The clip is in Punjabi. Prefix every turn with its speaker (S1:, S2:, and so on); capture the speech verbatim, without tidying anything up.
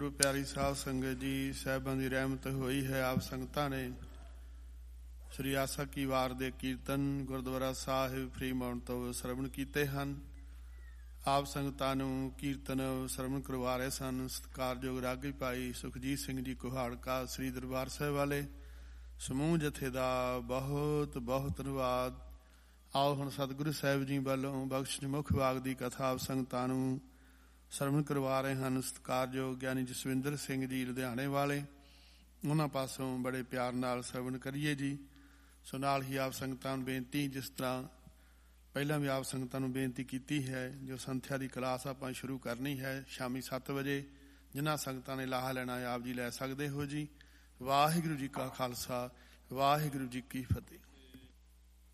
S1: ਗੁਰੂ ਪਿਆਰੀ ਸਾਧ ਸੰਗਤ ਜੀ, ਸਾਹਿਬਾਂ ਦੀ ਰਹਿਮਤ ਹੋਈ ਹੈ। ਆਪ ਸੰਗਤਾਂ ਨੇ ਸ੍ਰੀ ਆਸਾ ਕੀ ਵਾਰ ਦੇ ਕੀਰਤਨ ਗੁਰਦੁਆਰਾ ਸਾਹਿਬ ਫਰੀਮਾਉਂਟ ਤੋਂ ਸਰਵਣ ਕੀਤੇ ਹਨ। ਆਪ ਸੰਗਤਾਂ ਨੂੰ ਕੀਰਤਨ ਸਰਵਣ ਕਰਵਾ ਰਹੇ ਸਨ ਸਤਿਕਾਰਯੋਗ ਰਾਗੀ ਭਾਈ ਸੁਖਜੀਤ ਸਿੰਘ ਜੀ ਕੁਹਾੜਕਾ ਸ੍ਰੀ ਦਰਬਾਰ ਸਾਹਿਬ ਵਾਲੇ ਸਮੂਹ ਜਥੇ ਦਾ ਬਹੁਤ ਬਹੁਤ ਧੰਨਵਾਦ। ਆਓ ਹੁਣ ਸਤਿਗੁਰੂ ਸਾਹਿਬ ਜੀ ਵੱਲੋਂ ਬਖਸ਼ਿਸ਼ ਮੁੱਖ ਵਾਗ ਦੀ ਕਥਾ ਆਪ ਸੰਗਤਾਂ ਨੂੰ ਸਰਵਣ ਕਰਵਾ ਰਹੇ ਹਨ ਸਤਿਕਾਰਯੋਗ ਗਿਆਨੀ ਜਸਵਿੰਦਰ ਸਿੰਘ ਜੀ ਲੁਧਿਆਣੇ ਵਾਲੇ। ਉਹਨਾਂ ਪਾਸੋਂ ਬੜੇ ਪਿਆਰ ਨਾਲ ਸਰਵਣ ਕਰੀਏ ਜੀ। ਸੋ ਨਾਲ ਹੀ ਆਪ ਸੰਗਤਾਂ ਨੂੰ ਬੇਨਤੀ, ਜਿਸ ਤਰ੍ਹਾਂ ਪਹਿਲਾਂ ਵੀ ਆਪ ਸੰਗਤਾਂ ਨੂੰ ਬੇਨਤੀ ਕੀਤੀ ਹੈ, ਜੋ ਸੰਥਿਆ ਦੀ ਕਲਾਸ ਆਪਾਂ ਸ਼ੁਰੂ ਕਰਨੀ ਹੈ ਸ਼ਾਮੀ ਸੱਤ ਵਜੇ। ਜਿਨ੍ਹਾਂ ਸੰਗਤਾਂ ਨੇ ਲਾਹਾ ਲੈਣਾ ਆਪ ਜੀ ਲੈ ਸਕਦੇ ਹੋ ਜੀ। ਵਾਹਿਗੁਰੂ ਜੀ ਕਾ ਖਾਲਸਾ, ਵਾਹਿਗੁਰੂ ਜੀ ਕੀ ਫਤਿਹ।